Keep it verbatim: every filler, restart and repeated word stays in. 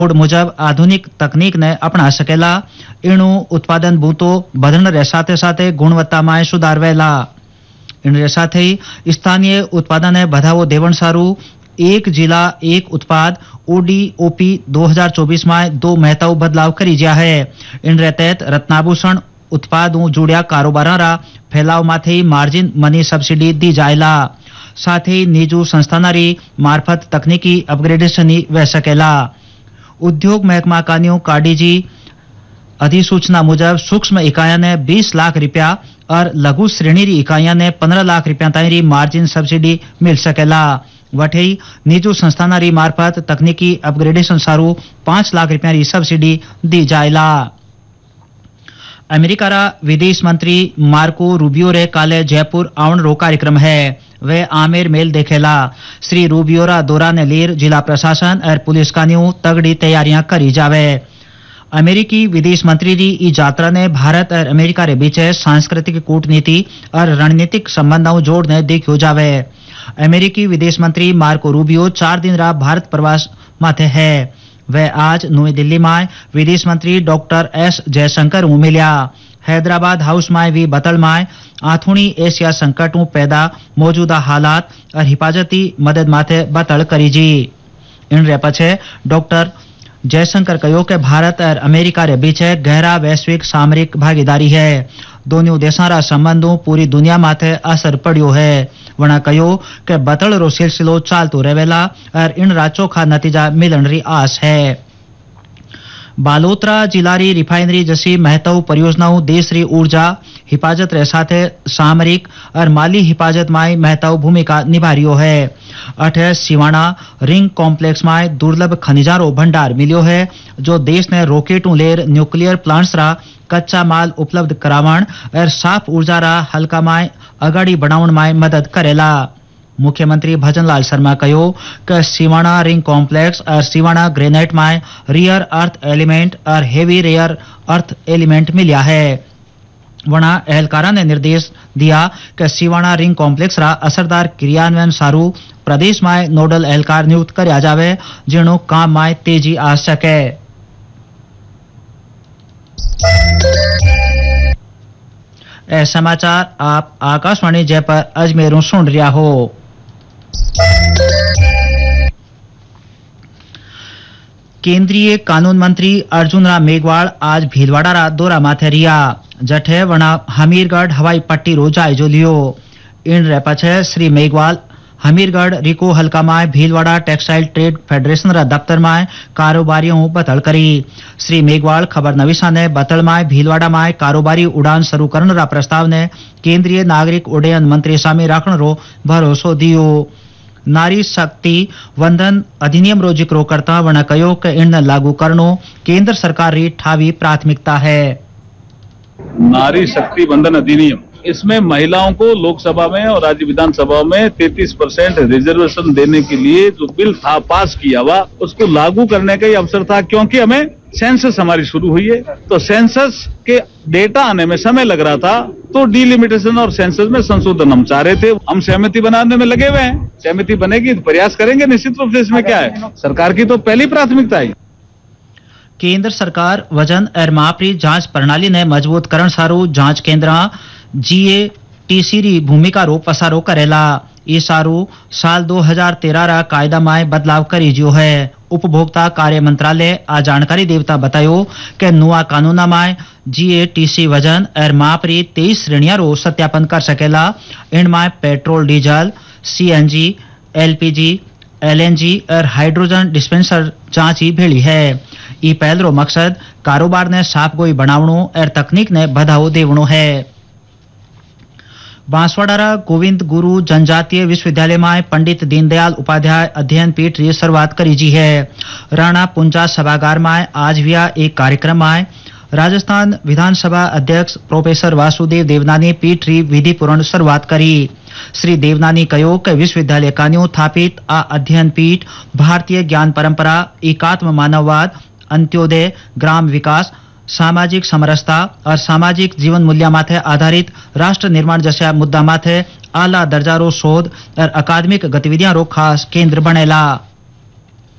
Mood मुजब आधुनिक तकनीक ने अपना सकेला। एणु उत्पादन बूतो बधण रे साथे साथे गुणवत्ता में सुधार वेला। इन साथ ही स्थानीय उत्पादन ने बढ़ावो देवण सारू एक जिला एक उत्पाद ओडीओपी दो हज़ार चौबीस में दो महत्व बदलाव करी गया है। इन तहत रत्नाभूषण उत्पादों जुड़िया कारोबारा फैलाव माथे मार्जिन मनी सब्सिडी दी जायला। साथ ही निजू संस्थानारी मार्फत तकनीकी अपग्रेडेशन वह सकेला। उद्योग महकमा कान्यू काडीजी अधिसूचना मुजब सूक्ष्म इकाइयां ने बीस लाख रुपया और लघु श्रेणी री इकाइयां ने पंद्रह लाख रुपया ताईं मार्जिन सब्सिडी मिल सकेला। वठे निजू संस्थानारी मार्फत तकनीकी अपग्रेडेशन सारू पांच लाख रुपया री सब्सिडी दी जायला। अमेरिका रा विदेश मंत्री मार्को रूबियो रे काले जयपुर आवण रो कार्यक्रम है। वे आमेर मेल देखेला। श्री रूबियो रा दौरा ने लीर जिला प्रशासन और पुलिस कान्यू तगड़ी तैयारियां करी जावे। अमेरिकी विदेश मंत्री री ई यात्रा ने भारत और अमेरिका रे बीच सांस्कृतिक कूटनीति और रणनीतिक संबंधों जोड़ने देखो जावे। अमेरिकी विदेश मंत्री मार्को रूबियो चार दिन रा भारत प्रवास माथे है। वह आज नई दिल्ली में विदेश मंत्री डॉक्टर एस जयशंकर ऊ मिलिया। हैदराबाद हाउस में भी बतल में आथुणी एशिया संकट ऊ पैदा मौजूदा हालात और हिफाजती मदद माथे बतल करी जी। इन रे पछे डॉक्टर जयशंकर कहो कि भारत और अमेरिका रे बीच गहरा वैश्विक सामरिक भागीदारी है। दोनों देशों रा संबंधों पूरी दुनिया माथे असर पड़ियो है। वणा कहो कि बतल रो सिलसिलो चालतो रहेला और इन रा चोखा नतीजा मिलण री आस है। बालोतरा जिला री रिफाइनरी जैसी महत्व परियोजनाओं देश री ऊर्जा हिफाजत रे साथे सामरिक और माली हिफाजत में महत्व भूमिका निभा रियो है। अठे सिवाना रिंग कॉम्प्लेक्स में दुर्लभ खनिजा रो भंडार मिलियो है जो देश ने रॉकेटों लेर न्यूक्लियर प्लांट्स रा कच्चा माल उपलब्ध करावण और साफ ऊर्जा रा हल्का में अगाड़ी बढ़ावण में मदद करेला। मुख्यमंत्री भजनलाल शर्मा कहो कि सिवाना रिंग कॉम्प्लेक्स और सिवाना ग्रेनाइट में रियर अर्थ एलिमेंट और हेवी रेयर अर्थ एलिमेंट मिलिया है। वणा एहलकारा ने निर्देश दिया कि सिवाना रिंग कॉम्प्लेक्स रा असरदार क्रियान्वयन सारू प्रदेश में नोडल एहलकार नियुक्त करया जावे जेनो काम में तेजी आ सके। ए समाचार आप आकाशवाणी जयपुर अजमेर सुन रिया हो। केंद्रीय कानून मंत्री अर्जुन राम मेघवाल आज भीलवाड़ा रा दौरा माथे रिया। जठे वणा हमीरगढ़ हवाई पट्टी रो जायजो लियो। इन रे पछे श्री मेघवाल हमीरगढ़ रिको हल्का में भीलवाड़ा टेक्सटाइल ट्रेड फेडरेशन रा दफ्तर में कारोबारियों बतल करी। श्री मेघवाल खबर नवीसा ने बतल में भीलवाड़ा में कारोबारी उड़ान शुरू करने रा प्रस्ताव ने केंद्रीय नागरिक उड्डयन मंत्री सामी राखण रो भरोसो दियो। नारी शक्ति वंदन अधिनियम रो जिक्रो करता वणा कहो कि इन लागू करनो केंद्र सरकार री ठावी प्राथमिकता है। नारी शक्ति वंदन अधिनियम इसमें महिलाओं को लोकसभा में और राज्य विधानसभा में तैंतीस परसेंट रिजर्वेशन देने के लिए जो बिल था पास किया हुआ उसको लागू करने का ही अवसर था, क्योंकि हमें सेंसस हमारी शुरू हुई है तो सेंसस के डेटा आने में समय लग रहा था, तो डिलिमिटेशन और सेंसस में संशोधन हम चाह रहे थे। हम सहमति बनाने में लगे हुए हैं, सहमति बनेगी तो प्रयास करेंगे निश्चित रूप से। इसमें क्या है, सरकार की तो पहली प्राथमिकता है। केंद्र सरकार वजन और माप री जांच प्रणाली ने मजबूत करण सारू जांच केंद्र जीए टीसी री भूमिका रो पसारो करेला। ये सारू साल दो हज़ार तेरह रा कायदा में बदलाव करी जो है। उपभोक्ता कार्य मंत्रालय आ जानकारी देवता बतायो कि नुआ कानूना में जीए टीसी वजन और माप री तेईस श्रेणियां रो सत्यापन कर सकेला। इनमें petrol diesel CNG LPG LNG और हाइड्रोजन डिस्पेंसर जांच ही भेड़ी है। ई पहल रो मकसद कारोबार ने साफ गोई बनावणो और तकनीक ने बढ़ावो देवणो है। बांसवाड़ा गोविंद गुरु जनजातीय विश्वविद्यालय में पंडित दीनदयाल उपाध्याय अध्ययन पीठ की शुरुआत करी जी है। राणा पुंजा सभागार में आज हुआ एक कार्यक्रम में राजस्थान विधानसभा अध्यक्ष प्रोफेसर वासुदेव देवनानी पीठ की विधि पूर्ण शुरुआत करी। श्री देवनानी कहो कि विश्वविद्यालय कान्यू स्थापित आ अध्ययन पीठ भारतीय ज्ञान परंपरा, एकात्म मानववाद, अंत्योदय, ग्राम विकास, सामाजिक समरसता और सामाजिक जीवन मूल्य माथे आधारित राष्ट्र निर्माण जैसा मुद्दा माथे आला दर्जा रो शोध और अकादमिक गतिविधियां रो खास केंद्र बनेला।